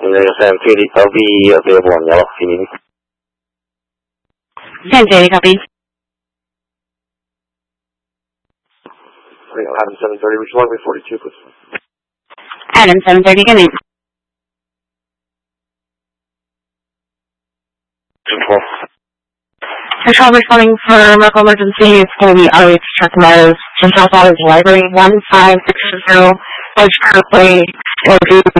Sam Katie, I'll be available on yellow if you need me. Sam Katie, copy. Adam 730, which one? 42, please. Adam 730, come in. Control responding for medical emergency. It's going to be RH Truck Meadows, Central College Library, 1560, Edge Currently,